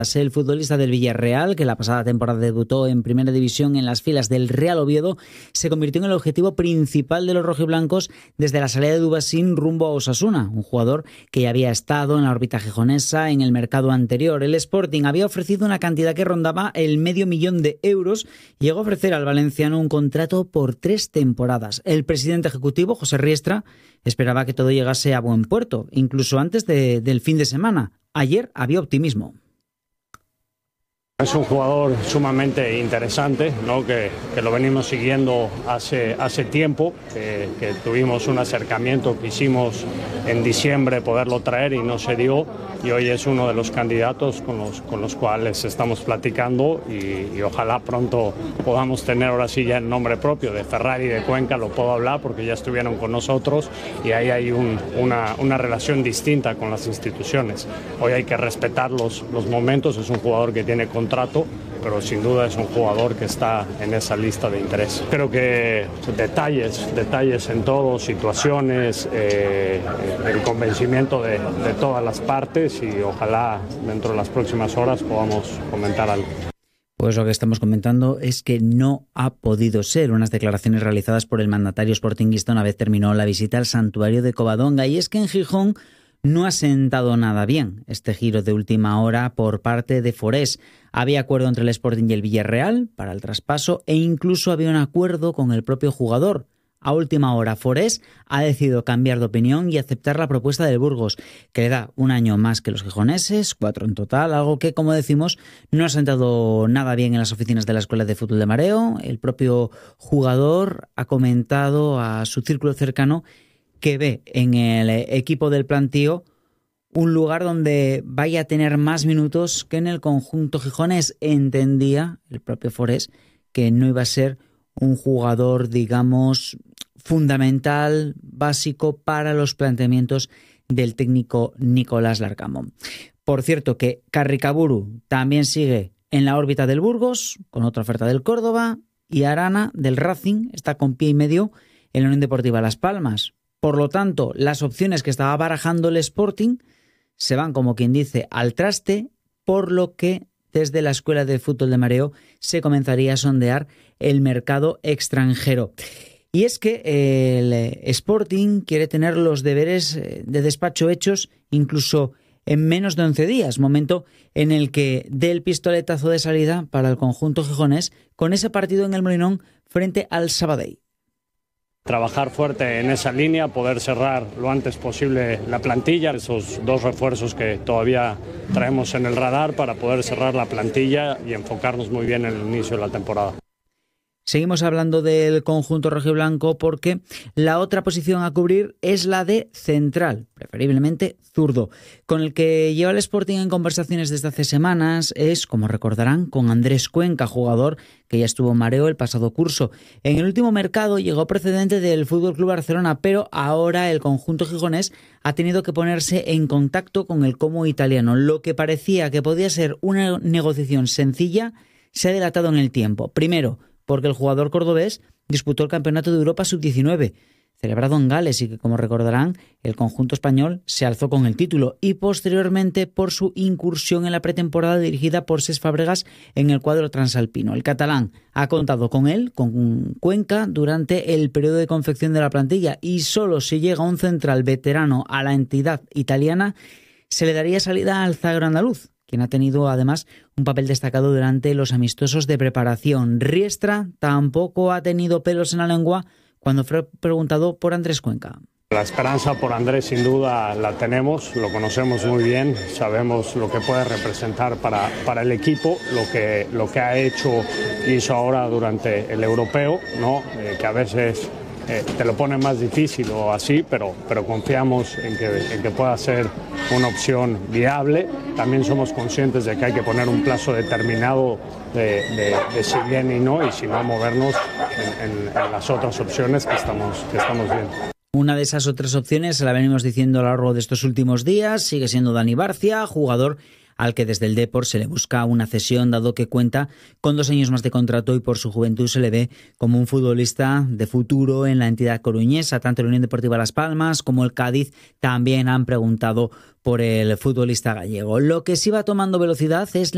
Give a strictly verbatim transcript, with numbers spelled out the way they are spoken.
El futbolista del Villarreal, que la pasada temporada debutó en Primera División en las filas del Real Oviedo, se convirtió en el objetivo principal de los rojiblancos desde la salida de Dubasín rumbo a Osasuna, un jugador que ya había estado en la órbita gijonesa en el mercado anterior. El Sporting había ofrecido una cantidad que rondaba el medio millón de euros y llegó a ofrecer al valenciano un contrato por tres temporadas. El presidente ejecutivo, José Riestra, esperaba que todo llegase a buen puerto, incluso antes de, del fin de semana. Ayer había optimismo. Es un jugador sumamente interesante, ¿no? que, que lo venimos siguiendo hace, hace tiempo, que, que tuvimos un acercamiento que hicimos en diciembre poderlo traer y no se dio, y hoy es uno de los candidatos con los, con los cuales estamos platicando y, y ojalá pronto podamos tener ahora sí ya el nombre propio de Ferrari de Cuenca, lo puedo hablar porque ya estuvieron con nosotros y ahí hay un, una, una relación distinta con las instituciones. Hoy hay que respetar los, los momentos, es un jugador que tiene contrato, pero sin duda es un jugador que está en esa lista de interés. Creo que detalles, detalles en todo, situaciones, eh, el convencimiento de, de todas las partes y ojalá dentro de las próximas horas podamos comentar algo. Pues lo que estamos comentando es que no ha podido ser. Unas declaraciones realizadas por el mandatario sportinguista una vez terminó la visita al santuario de Covadonga, y es que en Gijón no ha sentado nada bien este giro de última hora por parte de Forés. Había acuerdo entre el Sporting y el Villarreal para el traspaso e incluso había un acuerdo con el propio jugador. A última hora, Forés ha decidido cambiar de opinión y aceptar la propuesta del Burgos, que le da un año más que los gijoneses, cuatro en total, algo que, como decimos, no ha sentado nada bien en las oficinas de la Escuela de Fútbol de Mareo. El propio jugador ha comentado a su círculo cercano que ve en el equipo del plantío un lugar donde vaya a tener más minutos que en el conjunto gijonés. Entendía el propio Forés que no iba a ser un jugador, digamos, fundamental, básico para los planteamientos del técnico Nicolás Larcamón. Por cierto, que Carricaburu también sigue en la órbita del Burgos, con otra oferta del Córdoba, y Arana, del Racing, está con pie y medio en la Unión Deportiva Las Palmas. Por lo tanto, las opciones que estaba barajando el Sporting se van, como quien dice, al traste, por lo que desde la Escuela de Fútbol de Mareo se comenzaría a sondear el mercado extranjero. Y es que el Sporting quiere tener los deberes de despacho hechos incluso en menos de once días, momento en el que dé el pistoletazo de salida para el conjunto gijonés con ese partido en el Molinón frente al Sabadell. Trabajar fuerte en esa línea, poder cerrar lo antes posible la plantilla, esos dos refuerzos que todavía traemos en el radar para poder cerrar la plantilla y enfocarnos muy bien en el inicio de la temporada. Seguimos hablando del conjunto rojiblanco porque la otra posición a cubrir es la de central, preferiblemente zurdo. Con el que lleva el Sporting en conversaciones desde hace semanas es, como recordarán, con Andrés Cuenca, jugador que ya estuvo en Mareo el pasado curso. En el último mercado llegó procedente del F C Barcelona, pero ahora el conjunto gijonés ha tenido que ponerse en contacto con el Como italiano. Lo que parecía que podía ser una negociación sencilla se ha dilatado en el tiempo. Primero, porque el jugador cordobés disputó el Campeonato de Europa sub diecinueve, celebrado en Gales, y que, como recordarán, el conjunto español se alzó con el título, y posteriormente por su incursión en la pretemporada dirigida por Cesc Fàbregas en el cuadro transalpino. El catalán ha contado con él, con Cuenca, durante el periodo de confección de la plantilla, y solo si llega un central veterano a la entidad italiana se le daría salida al zaguero andaluz, quien ha tenido además un papel destacado durante los amistosos de preparación. Riestra tampoco ha tenido pelos en la lengua cuando fue preguntado por Andrés Cuenca. La esperanza por Andrés sin duda la tenemos, lo conocemos muy bien, sabemos lo que puede representar para, para el equipo, lo que, lo que ha hecho y hizo ahora durante el europeo, ¿no? Eh, que a veces eh, te lo pone más difícil o así, pero, pero confiamos en que, en que pueda ser una opción viable. También somos conscientes de que hay que poner un plazo determinado de, de, de si bien y no, y si no movernos en, en, en las otras opciones que estamos, que estamos viendo. Una de esas otras opciones, se la venimos diciendo a lo largo de estos últimos días, sigue siendo Dani Barcia, jugador al que desde el Depor se le busca una cesión, dado que cuenta con dos años más de contrato y por su juventud se le ve como un futbolista de futuro en la entidad coruñesa. Tanto la Unión Deportiva Las Palmas como el Cádiz también han preguntado por el futbolista gallego. Lo que sí va tomando velocidad es